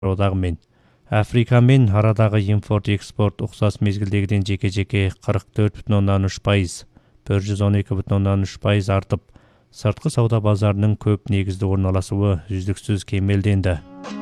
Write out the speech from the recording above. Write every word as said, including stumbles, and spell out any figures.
одағымен. Африкамен арадағы импорт-экспорт ұқсас мезгілдегіден жеке-жеке қырық төрт бүтін оннан үш пайыз, бір жүз он екі бүтін оннан үш пайыз артып, сыртқы сауда базарының көп негізді орналасуы үздіксіз кемелденді.